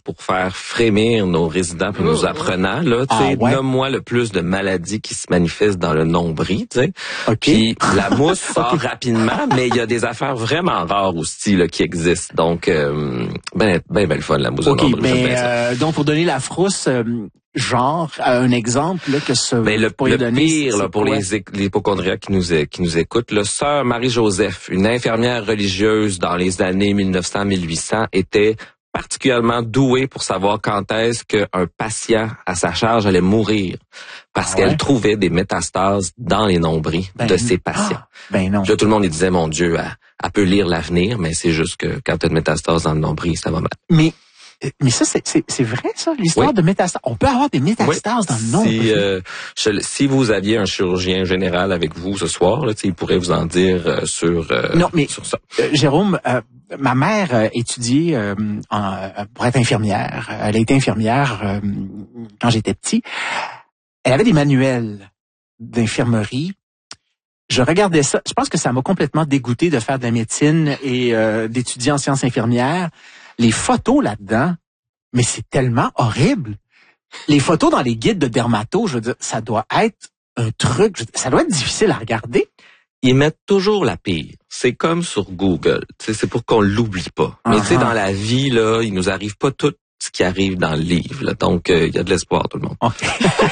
pour faire frémir nos résidents et nos apprenants. Là, nomme-moi le plus de maladies qui se manifestent dans le nombril. Tu sais. Puis la mousse sort rapidement, mais il y a des affaires vraiment rares aussi là, qui existent. Donc, ben le fun, la mousse de nombril. Mais donc, pour donner la frousse... genre, un exemple là, que ce le pire là, pour les hypocondriaques qui nous écoutent, là, sœur Marie-Joseph, une infirmière religieuse dans les années 1900-1800, était particulièrement douée pour savoir quand est-ce qu'un patient à sa charge allait mourir, parce qu'elle trouvait des métastases dans les nombrils de ses patients. Non. Là, tout le monde disait, mon Dieu, elle peut lire l'avenir, mais c'est juste que quand tu as une métastase dans le nombril, ça va mal. Mais ça, c'est vrai, ça, l'histoire de métastases. On peut avoir des métastases dans le nombril. Si vous aviez un chirurgien général avec vous ce soir, là, il pourrait vous en dire sur ça. Jérôme, ma mère étudiait pour être infirmière. Elle a été infirmière quand j'étais petit. Elle avait des manuels d'infirmerie. Je regardais ça. Je pense que ça m'a complètement dégoûté de faire de la médecine et d'étudier en sciences infirmières. Les photos là-dedans, mais c'est tellement horrible. Les photos dans les guides de dermato, je veux dire, ça doit être un truc, ça doit être difficile à regarder. Ils mettent toujours la pire. C'est comme sur Google. C'est pour qu'on l'oublie pas. Mais tu sais, dans la vie, là, il nous arrive pas tout ce qui arrive dans le livre. Là. Donc, il y a de l'espoir, tout le monde. Okay.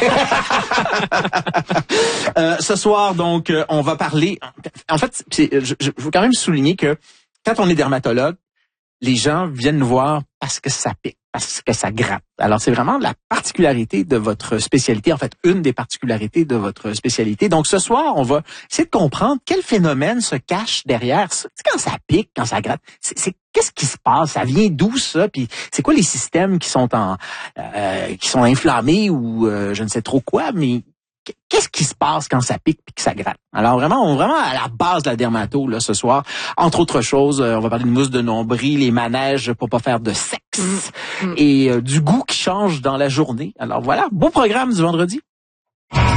Ce soir, donc, on va parler... En fait, je veux quand même souligner que quand on est dermatologue, les gens viennent nous voir parce que ça pique, parce que ça gratte. Alors, c'est vraiment la particularité de votre spécialité, en fait, une des particularités de votre spécialité. Donc, ce soir, on va essayer de comprendre quel phénomène se cache derrière ça. C'est quand ça pique, quand ça gratte. Qu'est-ce qui se passe? Ça vient d'où, ça? Puis, c'est quoi les systèmes qui sont qui sont inflammés ou je ne sais trop quoi, mais... Qu'est-ce qui se passe quand ça pique puis que ça gratte? Alors vraiment à la base de la dermato là ce soir. Entre autres choses, on va parler de mousse de nombril, les manèges pour pas faire de sexe et du goût qui change dans la journée. Alors voilà, beau programme du vendredi.